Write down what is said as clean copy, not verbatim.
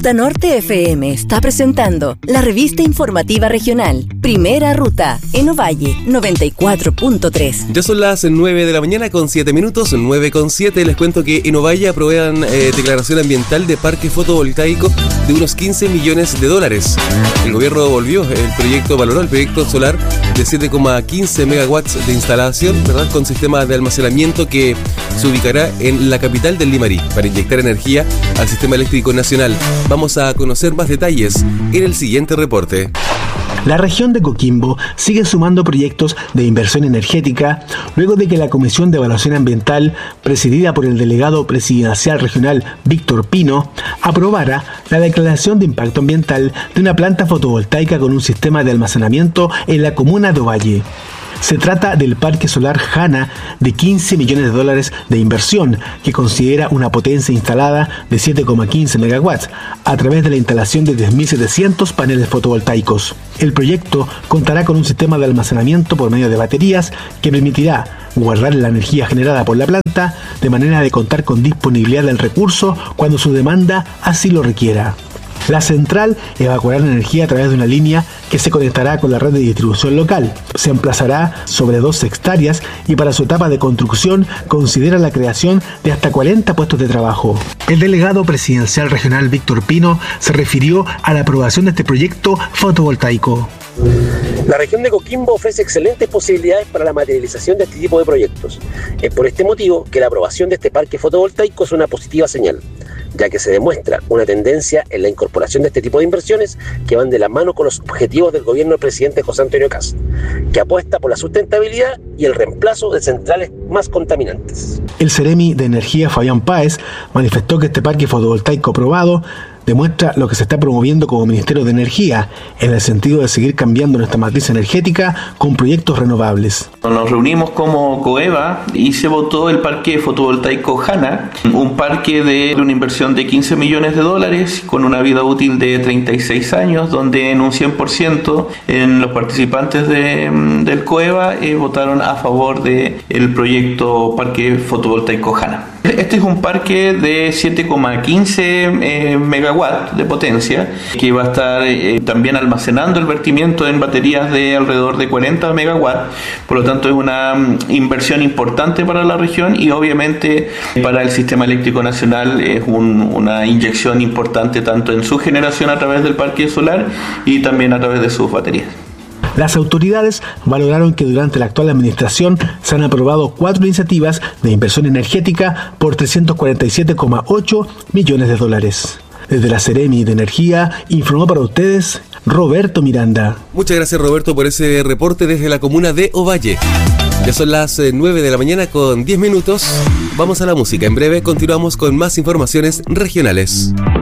Ruta Norte FM está presentando la revista informativa regional Primera Ruta en Ovalle 94.3. Ya son las 9 de la mañana con 7 minutos, 9:07. Les cuento que en Ovalle aprueban declaración ambiental de parque fotovoltaico de unos 15 millones de dólares. El gobierno valoró el proyecto solar de 7,15 megawatts de instalación, ¿verdad?, con sistema de almacenamiento que se ubicará en la capital del Limarí para inyectar energía al sistema eléctrico nacional. Vamos a conocer más detalles en el siguiente reporte. La región de Coquimbo sigue sumando proyectos de inversión energética luego de que la Comisión de Evaluación Ambiental, presidida por el delegado presidencial regional Víctor Pino, aprobara la declaración de impacto ambiental de una planta fotovoltaica con un sistema de almacenamiento en la comuna de Ovalle. Se trata del parque solar Jana de 15 millones de dólares de inversión, que considera una potencia instalada de 7,15 megawatts a través de la instalación de 10.700 paneles fotovoltaicos. El proyecto contará con un sistema de almacenamiento por medio de baterías que permitirá guardar la energía generada por la planta de manera de contar con disponibilidad del recurso cuando su demanda así lo requiera. La central evacuará la energía a través de una línea que se conectará con la red de distribución local. Se emplazará sobre 12 hectáreas y para su etapa de construcción considera la creación de hasta 40 puestos de trabajo. El delegado presidencial regional Víctor Pino se refirió a la aprobación de este proyecto fotovoltaico. La región de Coquimbo ofrece excelentes posibilidades para la materialización de este tipo de proyectos. Es por este motivo que la aprobación de este parque fotovoltaico es una positiva señal, ya que se demuestra una tendencia en la incorporación de este tipo de inversiones que van de la mano con los objetivos del gobierno del presidente José Antonio Kast, que apuesta por la sustentabilidad y el reemplazo de centrales más contaminantes. El Ceremi de Energía, Fabián Páez, manifestó que este parque fotovoltaico aprobado demuestra lo que se está promoviendo como Ministerio de Energía, en el sentido de seguir cambiando nuestra matriz energética con proyectos renovables. Nos reunimos como COEVA y se votó el parque fotovoltaico Jana, un parque de una inversión de 15 millones de dólares con una vida útil de 36 años, donde en un 100% en los participantes del COEVA votaron a favor del proyecto parque fotovoltaico Jana. Este es un parque de 7,15 megawatts de potencia que va a estar también almacenando el vertimiento en baterías de alrededor de 40 megawatts. Por lo tanto, es una inversión importante para la región y obviamente para el sistema eléctrico nacional es una inyección importante tanto en su generación a través del parque solar y también a través de sus baterías. Las autoridades valoraron que durante la actual administración se han aprobado 4 iniciativas de inversión energética por 347,8 millones de dólares. Desde la Ceremi de Energía informó para ustedes Roberto Miranda. Muchas gracias, Roberto, por ese reporte desde la comuna de Ovalle. Ya son las 9 de la mañana con 10 minutos. Vamos a la música. En breve continuamos con más informaciones regionales.